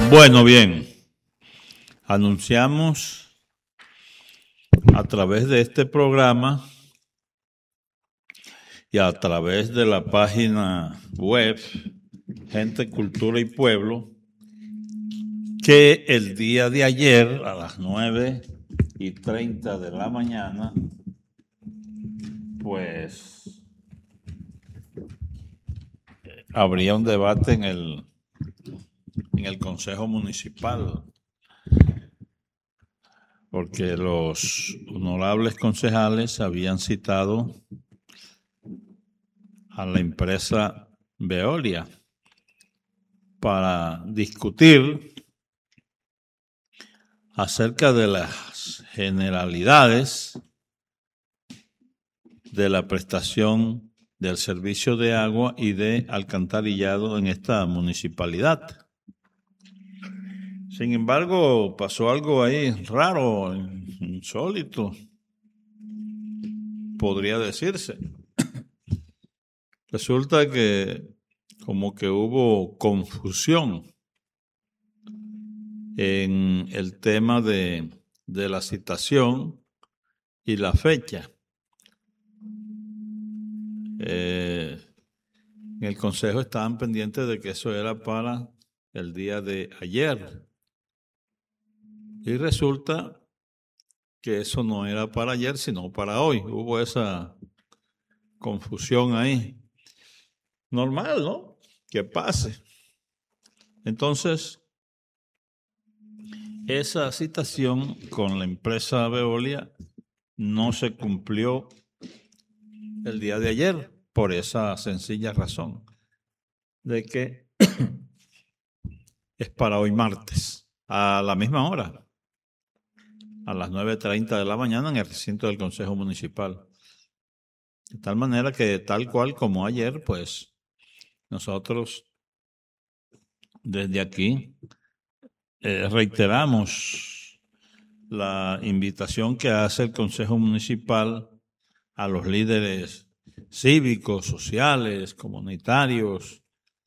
Bueno, bien, anunciamos a través de este programa y a través de la página web Gente, Cultura y Pueblo que el día de ayer a las 9:30 de la mañana pues habría un debate en el Consejo Municipal, porque los honorables concejales habían citado a la empresa Veolia para discutir acerca de las generalidades de la prestación del servicio de agua y de alcantarillado en esta municipalidad. Sin embargo, pasó algo ahí raro, insólito, podría decirse. Resulta que como que hubo confusión en el tema de la citación y la fecha. En el consejo estaban pendientes de que eso era para el día de ayer. Y resulta que eso no era para ayer, sino para hoy. Hubo esa confusión ahí. Normal, ¿no? Que pase. Entonces, esa citación con la empresa Veolia no se cumplió el día de ayer por esa sencilla razón de que es para hoy martes a la misma hora, a las 9:30 de la mañana en el recinto del Consejo Municipal. De tal manera que tal cual como ayer, pues nosotros desde aquí reiteramos la invitación que hace el Consejo Municipal a los líderes cívicos, sociales, comunitarios,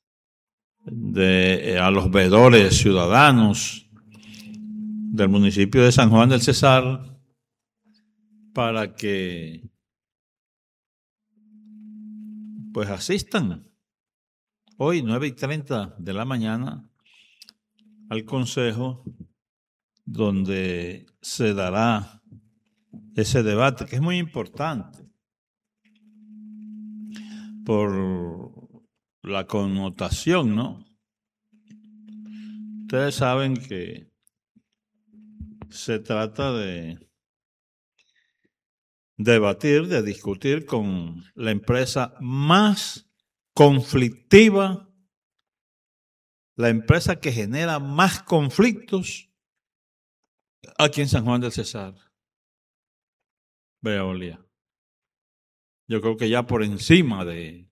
a los veedores ciudadanos del municipio de San Juan del Cesar para que pues asistan hoy 9:30 de la mañana al consejo donde se dará ese debate que es muy importante por la connotación, ¿no? Ustedes saben que se trata de debatir, de discutir con la empresa más conflictiva, la empresa que genera más conflictos aquí en San Juan del Cesar, Veolia. Yo creo que ya por encima de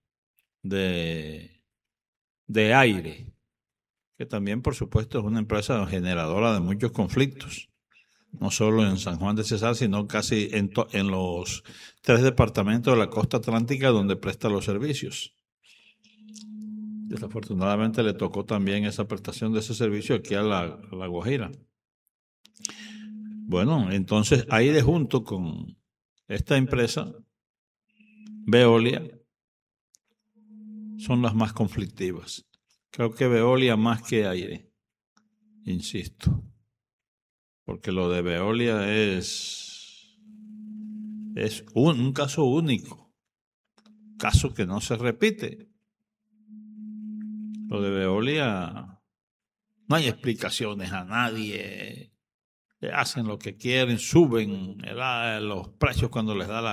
aire, que también por supuesto es una empresa generadora de muchos conflictos, no solo en San Juan de Cesar, sino casi en los 3 departamentos de la costa atlántica donde presta los servicios. Desafortunadamente le tocó también esa prestación de ese servicio aquí a la Guajira. Bueno, entonces Aire junto con esta empresa, Veolia, son las más conflictivas. Creo que Veolia más que Aire, insisto. Porque lo de Veolia es un caso único, caso que no se repite. Lo de Veolia, no hay explicaciones a nadie, hacen lo que quieren, suben los precios cuando les da la